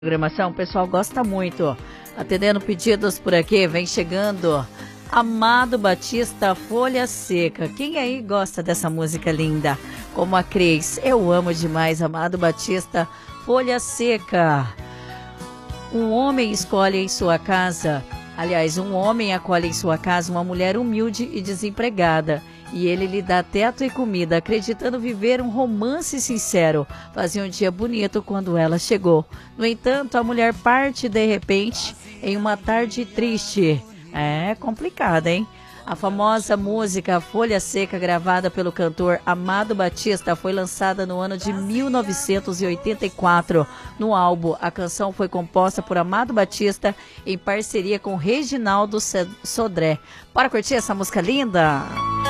Programação, o pessoal gosta muito. Atendendo pedidos por aqui, vem chegando Amado Batista, Folha Seca. Quem aí gosta dessa música linda? Como a Cris, eu amo demais Amado Batista, Folha Seca. Um homem escolhe em sua casa, um homem acolhe em sua casa uma mulher humilde e desempregada. E ele lhe dá teto e comida, acreditando viver um romance sincero. Fazia um dia bonito quando ela chegou. No entanto, a mulher parte de repente em uma tarde triste. É complicada, hein? A famosa música Folha Seca, gravada pelo cantor Amado Batista, foi lançada no ano de 1984. No álbum, a canção foi composta por Amado Batista em parceria com Reginaldo Sodré. Bora curtir essa música linda?